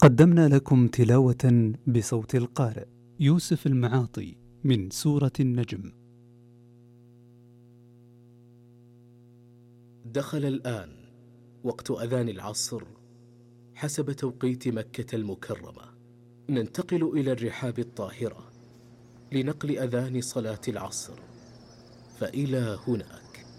قدمنا لكم تلاوة بصوت القارئ يوسف المعاطي من سورة النجم. دخل الآن وقت أذان العصر حسب توقيت مكة المكرمة. ننتقل إلى الرحاب الطاهرة لنقل أذان صلاة العصر، فإلى هناك.